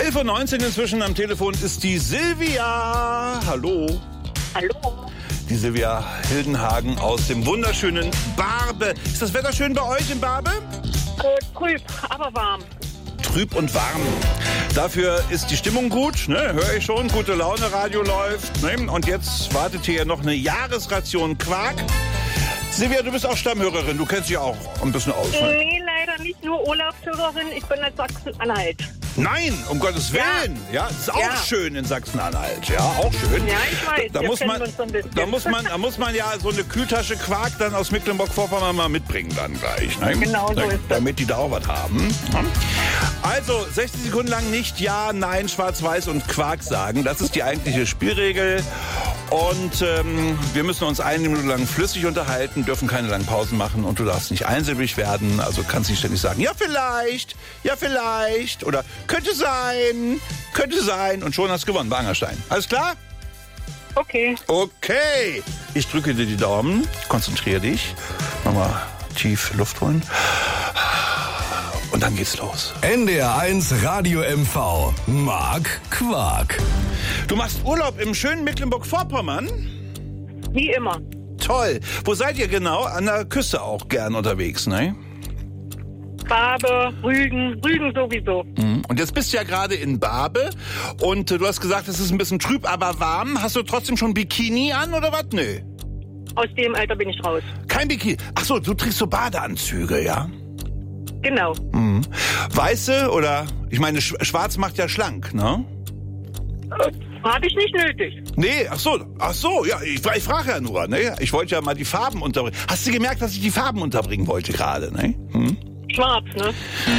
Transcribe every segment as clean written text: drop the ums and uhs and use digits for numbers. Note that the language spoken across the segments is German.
11:19 Uhr inzwischen am Telefon ist die Silvia. Hallo. Hallo. Die Silvia Hildenhagen aus dem wunderschönen Barbe. Ist das Wetter schön bei euch in Barbe? Trüb, aber warm. Trüb und warm. Dafür ist die Stimmung gut, ne? Höre ich schon. Gute Laune, Radio läuft. Ne? Und jetzt wartet hier noch eine Jahresration Quark. Silvia, du bist auch Stammhörerin. Du kennst dich auch ein bisschen aus, ne? Nee, leider nicht nur Urlaubshörerin. Ich bin aus Sachsen-Anhalt. Nein, um Gottes Willen. Ja, ist auch schön in Sachsen-Anhalt. Ja, auch schön. Ja, ich weiß. Da muss man ja so eine Kühltasche Quark dann aus Mecklenburg-Vorpommern mal mitbringen dann gleich. Ne? Genau so ist das. Damit die da auch was haben. Also, 60 Sekunden lang nicht Ja, Nein, Schwarz-Weiß und Quark sagen. Das ist die eigentliche Spielregel. Und wir müssen uns 1 Minute lang flüssig unterhalten, dürfen keine langen Pausen machen und du darfst nicht einsilbig werden. Also kannst nicht ständig sagen, ja vielleicht oder könnte sein und schon hast du gewonnen, Bangerstein. Alles klar? Okay. Okay. Ich drücke dir die Daumen, konzentriere dich, mach mal tief Luft holen. Und dann geht's los. NDR 1 Radio MV. Mark Quark. Du machst Urlaub im schönen Mecklenburg-Vorpommern? Wie immer. Toll. Wo seid ihr genau? An der Küste auch gern unterwegs, ne? Barbe, Rügen sowieso. Und jetzt bist du ja gerade in Barbe und du hast gesagt, es ist ein bisschen trüb, aber warm. Hast du trotzdem schon Bikini an oder was? Nö. Aus dem Alter bin ich raus. Kein Bikini. Ach so, du trägst so Badeanzüge, ja? Genau. Weiße oder, ich meine, schwarz macht ja schlank, ne? Habe ich nicht nötig. Nee, ach so, ja, ich frage ja nur, ne? Ich wollte ja mal die Farben unterbringen. Hast du gemerkt, dass ich die Farben unterbringen wollte gerade, ne? Schwarz, ne?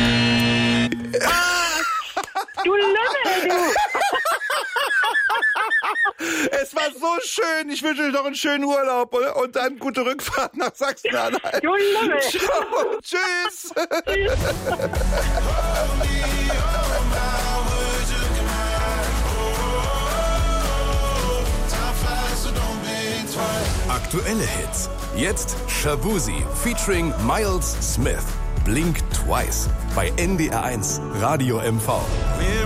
Du Lümmel, du! Es war so schön. Ich wünsche euch noch einen schönen Urlaub und dann gute Rückfahrt nach Sachsen-Anhalt. Du Lümmel! Ciao, tschüss. Aktuelle Hits. Jetzt Shabuzi featuring Miles Smith. Blink Twice bei NDR 1 Radio MV.